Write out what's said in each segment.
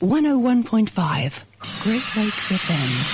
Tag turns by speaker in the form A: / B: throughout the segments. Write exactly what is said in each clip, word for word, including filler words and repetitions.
A: one oh one point five, Great Lakes F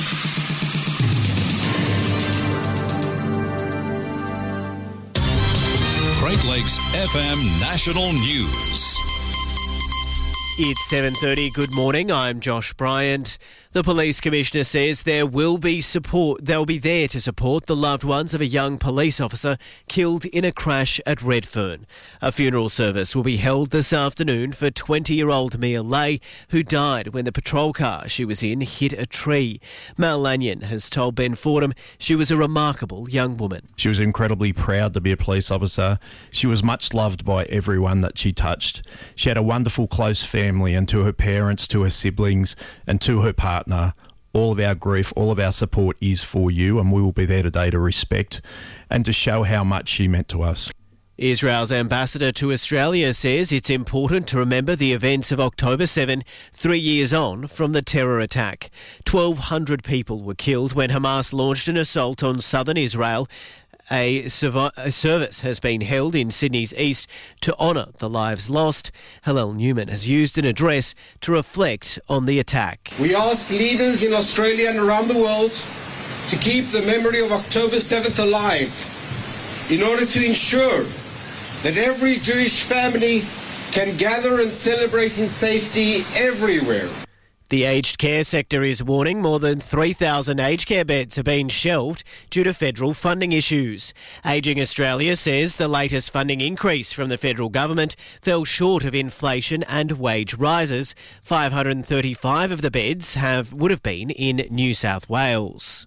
A: M.
B: Great Lakes F M National News.
C: It's seven thirty. Good morning. I'm Josh Bryant. The police commissioner says there will be support. They'll be there to support the loved ones of a young police officer killed in a crash at Redfern. A funeral service will be held this afternoon for twenty-year-old Mia Lay, who died when the patrol car she was in hit a tree. Mal Lanyon has told Ben Fordham she was a remarkable young woman.
D: She was incredibly proud to be a police officer. She was much loved by everyone that she touched. She had a wonderful close family, and to her parents, to her siblings, and to her partner, all of our grief, all of our support is for you, and we will be there today to respect and to show how much she meant to us.
C: Israel's ambassador to Australia says it's important to remember the events of October seventh, three years on from the terror attack. twelve hundred people were killed when Hamas launched an assault on southern Israel. A, serv- a service has been held in Sydney's east to honour the lives lost. Hillel Newman has used an address to reflect on the attack.
E: We ask leaders in Australia and around the world to keep the memory of October seventh alive in order to ensure that every Jewish family can gather and celebrate in safety everywhere.
C: The aged care sector is warning more than three thousand aged care beds have been shelved due to federal funding issues. Ageing Australia says the latest funding increase from the federal government fell short of inflation and wage rises. five hundred thirty-five of the beds have would have been in New South Wales.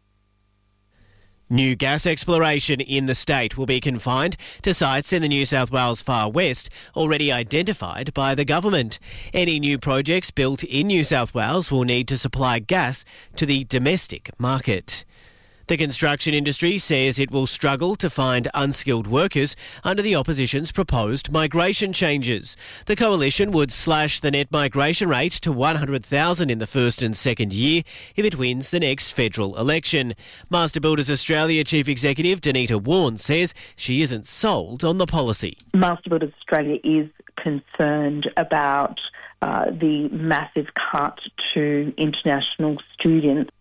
C: New gas exploration in the state will be confined to sites in the New South Wales Far West already identified by the government. Any new projects built in New South Wales will need to supply gas to the domestic market. The construction industry says it will struggle to find unskilled workers under the opposition's proposed migration changes. The coalition would slash the net migration rate to one hundred thousand in the first and second year if it wins the next federal election. Master Builders Australia Chief Executive Danita Warren says she isn't sold on the policy.
F: Master Builders Australia is concerned about uh, the massive cut to international students.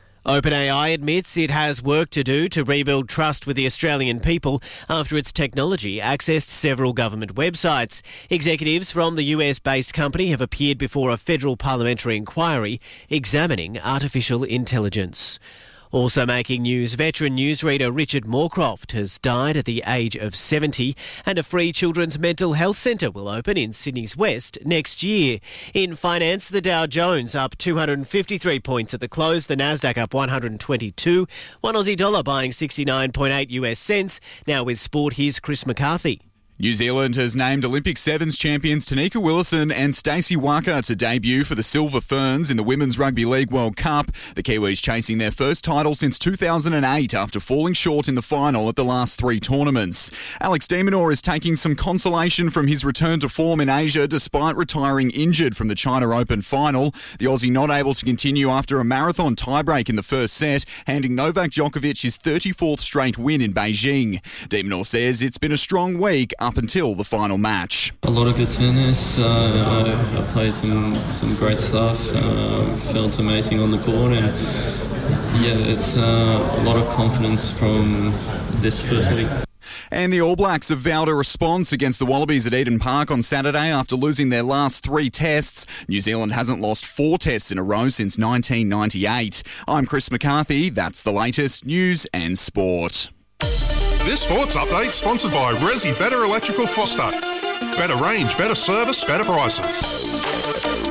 C: OpenAI admits it has work to do to rebuild trust with the Australian people after its technology accessed several government websites. Executives from the U S-based company have appeared before a federal parliamentary inquiry examining artificial intelligence. Also making news, veteran newsreader Richard Moorcroft has died at the age of seventy, and a free children's mental health centre will open in Sydney's West next year. In finance, the Dow Jones up two hundred fifty-three points at the close, the Nasdaq up one hundred twenty-two, one Aussie dollar buying sixty-nine point eight US cents. Now with sport, here's Chris McCarthy.
G: New Zealand has named Olympic Sevens champions Tanika Willison and Stacey Walker to debut for the Silver Ferns in the Women's Rugby League World Cup. The Kiwis chasing their first title since two thousand eight after falling short in the final at the last three tournaments. Alex de Minaur is taking some consolation from his return to form in Asia despite retiring injured from the China Open final. The Aussie not able to continue after a marathon tiebreak in the first set, handing Novak Djokovic his thirty-fourth straight win in Beijing. De Minaur says it's been a strong week up until the final match.
H: A lot of good tennis. Uh, I, I played some some great stuff. Uh, felt amazing on the court, and yeah, it's uh, a lot of confidence from this first week.
G: And the All Blacks have vowed a response against the Wallabies at Eden Park on Saturday after losing their last three tests. New Zealand hasn't lost four tests in a row since nineteen ninety-eight. I'm Chris McCarthy. That's the latest news and sport.
I: This sports update sponsored by Resi Better Electrical Foster. Better range, better service, better prices.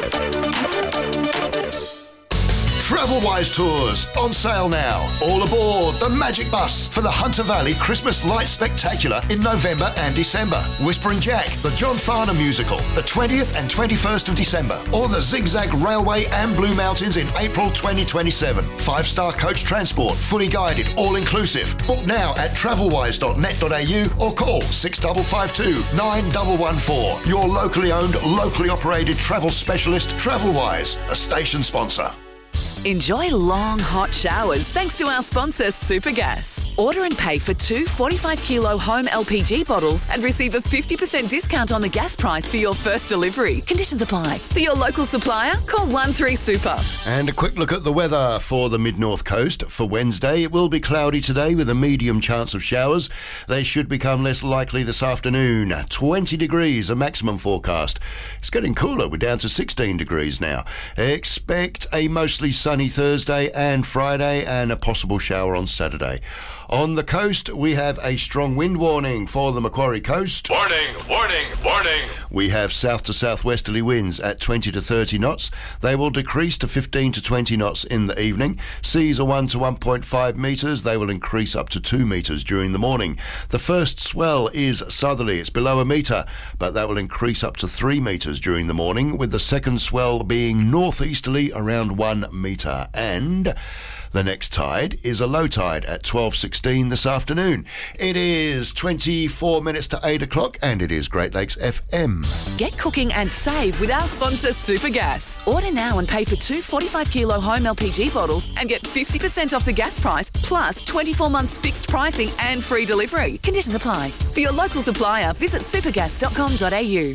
J: Travelwise Tours, on sale now. All aboard the Magic Bus for the Hunter Valley Christmas Lights Spectacular in November and December. Whispering Jack, the John Farnham musical, the twentieth and twenty-first of December. Or the Zigzag Railway and Blue Mountains in April twenty twenty-seven. Five-star coach transport, fully guided, all-inclusive. Book now at travelwise dot net dot a u or call six five five two, nine one one four. Your locally owned, locally operated travel specialist, Travelwise, a station sponsor.
K: Enjoy long, hot showers thanks to our sponsor, Supergas. Order and pay for two forty-five kilo home L P G bottles and receive a fifty percent discount on the gas price for your first delivery. Conditions apply. For your local supplier, call one three super.
J: And a quick look at the weather for the mid-north coast. For Wednesday, it will be cloudy today with a medium chance of showers. They should become less likely this afternoon. twenty degrees, a maximum forecast. It's getting cooler. We're down to sixteen degrees now. Expect a mostly sunny Thursday and Friday and a possible shower on Saturday. On the coast, we have a strong wind warning for the Macquarie coast.
L: Warning, warning, warning.
J: We have south to southwesterly winds at twenty to thirty knots. They will decrease to fifteen to twenty knots in the evening. Seas are one to one point five metres. They will increase up to two metres during the morning. The first swell is southerly. It's below a metre, but that will increase up to three metres during the morning, with the second swell being northeasterly around one metre. And the next tide is a low tide at twelve sixteen this afternoon. It is twenty-four minutes to eight o'clock and it is Great Lakes F M.
K: Get cooking and save with our sponsor, Supergas. Order now and pay for two forty-five kilo home L P G bottles and get fifty percent off the gas price, plus twenty-four months fixed pricing and free delivery. Conditions apply. For your local supplier, visit supergas dot com dot a u.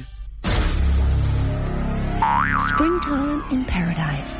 A: Springtime in Paradise.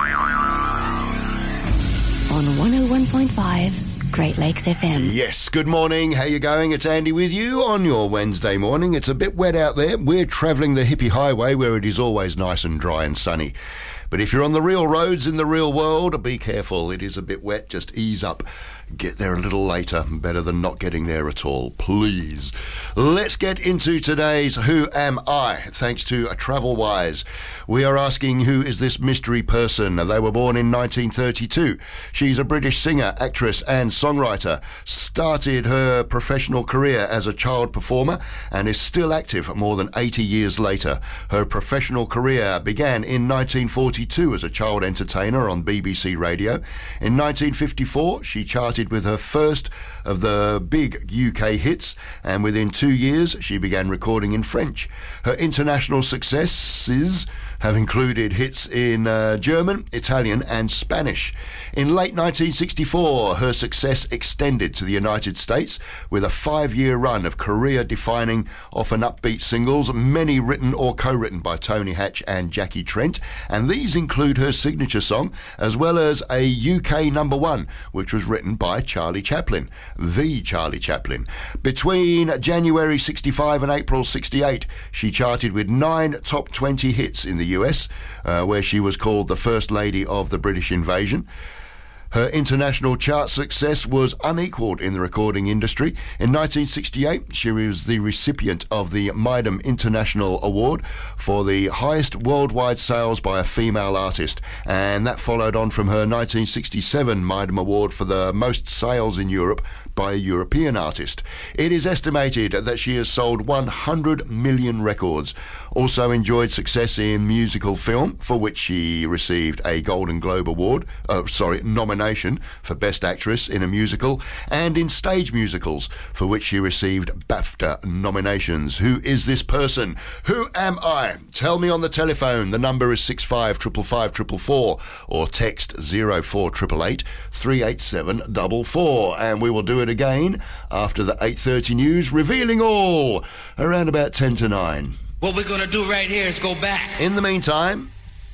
A: On one oh one point five Great Lakes F M.
J: Yes, good morning. How you going? It's Andy with you on your Wednesday morning. It's a bit wet out there. We're travelling the hippie highway where it is always nice and dry and sunny. But if you're on the real roads in the real world, be careful. It is a bit wet. Just ease up. Get there a little later. Better than not getting there at all, please. Let's get into today's Who Am I? Thanks to TravelWise. We are asking, who is this mystery person? They were born in nineteen thirty-two. She's a British singer, actress and songwriter. Started her professional career as a child performer and is still active more than eighty years later. Her professional career began in nineteen forty-two as a child entertainer on B B C Radio. In nineteen fifty-four, she charted with her first of the big U K hits, and within two years she began recording in French. Her international successes have included hits in uh, German, Italian and Spanish. In late nineteen sixty-four, her success extended to the United States with a five-year run of career-defining, often upbeat singles, many written or co-written by Tony Hatch and Jackie Trent, and these include her signature song, as well as a U K number one, which was written by Charlie Chaplin, the Charlie Chaplin. Between January sixty-five and April sixty-eight, she charted with nine top twenty hits in the U S, uh, where she was called the First Lady of the British Invasion. Her international chart success was unequalled in the recording industry. In nineteen sixty-eight, she was the recipient of the Mydam International Award for the highest worldwide sales by a female artist, and that followed on from her nineteen sixty-seven Mydam Award for the most sales in Europe by a European artist. It is estimated that she has sold one hundred million records. Also enjoyed success in musical film, for which she received a Golden Globe Award, oh, sorry, nomination for Best Actress in a Musical, and in stage musicals, for which she received BAFTA nominations. Who is this person? Who am I? Tell me on the telephone. The number is six five five five five four four, or text zero four eight eight eight three eight seven four four, and we will do it again after the eight thirty news, revealing all around about ten to nine.
M: What we're gonna do right here is go back.
J: In the meantime,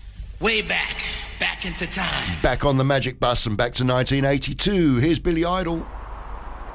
M: way back, back into time.
J: Back on the Magic Bus and back to nineteen eighty-two. Here's Billy Idol.